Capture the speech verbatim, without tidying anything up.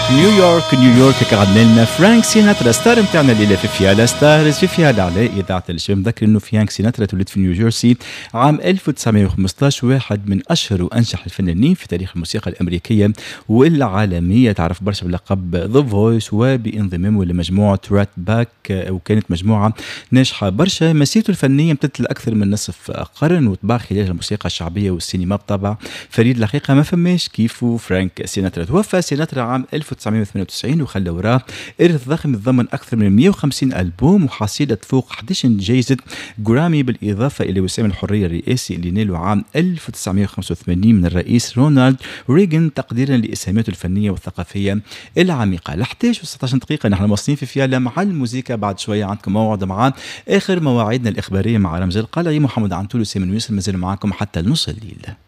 نيويورك نيويورك كغنى لنا فرانك سيناترا ستار متاعنا الليله في فيالا ستارز في فيالا على اذاعه الشام. نذكر انه فرانك سيناترا تولد في نيوجيرسي عام ألف وتسعمائة وخمسطاش، واحد من اشهر وانجح الفنانين في تاريخ الموسيقى الامريكيه والعالميه، تعرف برشا بلقب ذا فويس وبانضمامه لمجموعه رات باك، وكانت مجموعه ناجحه برشا. مسيرته الفنيه امتدت لاكثر من نصف قرن وطبع خلال الموسيقى الشعبيه والسينما بطبع فريد. الحقيقه ما فماش كيفو فرانك سيناترا. توفى سيناترا عام ألف وتسعمائة وثمانية وتسعين وخلى وراه إرث ضخم يتضمن أكثر من مئة وخمسين ألبوم وحصيلة فوق أحد عشر جائزة جرامي، بالإضافة إلى وسام الحرية الرئاسي اللي ناله عام ألف وتسعمائة وخمسة وثمانين من الرئيس رونالد ريغن تقديرا لإسهاماته الفنية والثقافية العميقة. لحتاش وستة عشر دقيقة نحن مواصلين في فيالا مع الموسيقى. بعد شوية عندكم موعد مع آخر مواعيدنا الإخبارية مع رمز القلعي. محمد عنتول وسامن يوسف مازالوا معكم حتى النص الليل.